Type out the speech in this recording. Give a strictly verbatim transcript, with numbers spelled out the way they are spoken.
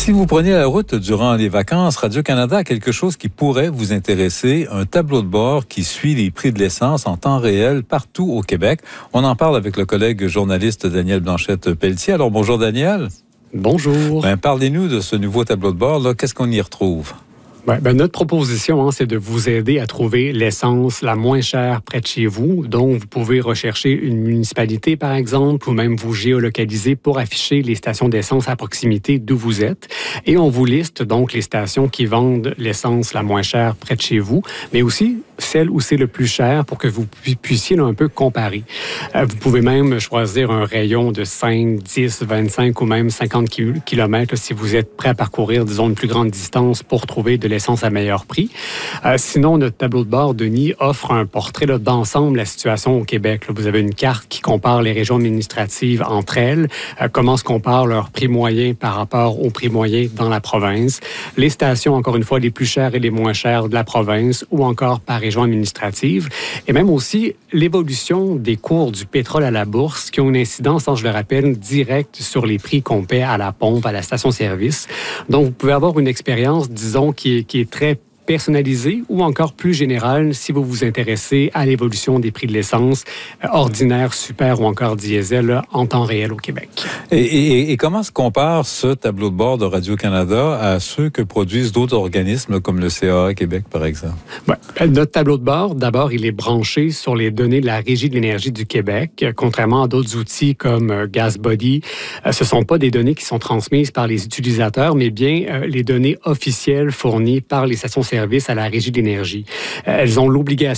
Si vous preniez la route durant les vacances, Radio-Canada a quelque chose qui pourrait vous intéresser, un tableau de bord qui suit les prix de l'essence en temps réel partout au Québec. On en parle avec le collègue journaliste Daniel Blanchette-Pelletier. Alors, bonjour Daniel. Bonjour. Ben, parlez-nous de ce nouveau tableau de bord. Là. Qu'est-ce qu'on y retrouve? Ben, ben, notre proposition, hein, c'est de vous aider à trouver l'essence la moins chère près de chez vous. Donc, vous pouvez rechercher une municipalité, par exemple, ou même vous géolocaliser pour afficher les stations d'essence à proximité d'où vous êtes. Et on vous liste donc les stations qui vendent l'essence la moins chère près de chez vous, mais aussi celle où c'est le plus cher pour que vous puissiez là, un peu comparer. Euh, vous pouvez même choisir un rayon de cinq, dix, vingt-cinq ou même cinquante kilomètres si vous êtes prêt à parcourir, disons, une plus grande distance pour trouver de l'essence à meilleur prix. Euh, sinon, notre tableau de bord, Denis, offre un portrait là, d'ensemble de la situation au Québec. Là, vous avez une carte qui compare les régions administratives entre elles, euh, comment se comparent leurs prix moyens par rapport aux prix moyens dans la province, les stations, encore une fois, les plus chères et les moins chères de la province ou encore par région administrative, et même aussi l'évolution des cours du pétrole à la bourse qui ont une incidence, je le rappelle, directe sur les prix qu'on paie à la pompe, à la station-service. Donc, vous pouvez avoir une expérience, disons, qui est, qui est très personnalisée ou encore plus générale si vous vous intéressez à l'évolution des prix de l'essence euh, ordinaire, super ou encore diesel là, en temps réel au Québec. Et, et, et comment se compare ce tableau de bord de Radio-Canada à ceux que produisent d'autres organismes comme le C A A Québec, par exemple? Ouais. Notre tableau de bord, d'abord, il est branché sur les données de la Régie de l'énergie du Québec. Contrairement à d'autres outils comme euh, GasBuddy, euh, ce ne sont pas des données qui sont transmises par les utilisateurs, mais bien euh, les données officielles fournies par les stations service à la Régie de l'énergie. Elles ont l'obligation